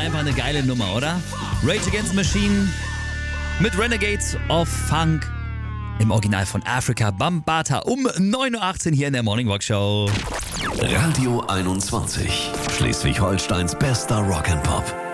einfach eine geile Nummer, oder? Rage Against the Machine mit Renegades of Funk im Original von Afrika Bambaataa um 9.18 Uhr hier in der Morning Rock Show. Radio 21, Schleswig-Holsteins bester Rock'n'Pop.